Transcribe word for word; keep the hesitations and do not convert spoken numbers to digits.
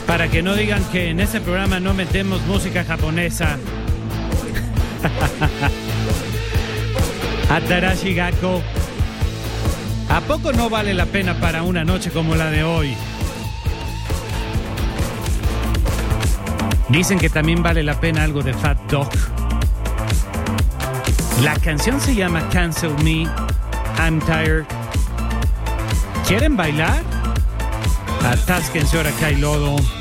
Para que no digan que en ese programa no metemos música japonesa. Atarashi Gakko. ¿A poco no vale la pena para una noche como la de hoy? Dicen que también vale la pena algo de Fat Dog. La canción se llama Cancel Me, I'm Tired. ¿Quieren bailar? Atásquense ahora que hay lodo.